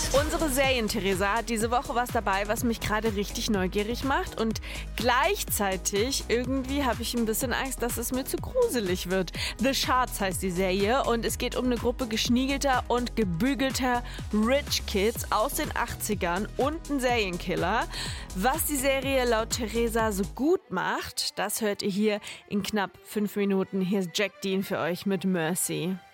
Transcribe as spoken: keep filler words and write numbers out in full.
Unsere Serien-Theresa hat diese Woche was dabei, was mich gerade richtig neugierig macht. Und gleichzeitig irgendwie habe ich ein bisschen Angst, dass es mir zu gruselig wird. The Shards heißt die Serie und es geht um eine Gruppe geschniegelter und gebügelter Rich Kids aus den achtzigern und einen Serienkiller. Was die Serie laut Theresa so gut macht, das hört ihr hier in knapp fünf Minuten. Hier ist Jack Dean für euch mit Mercy.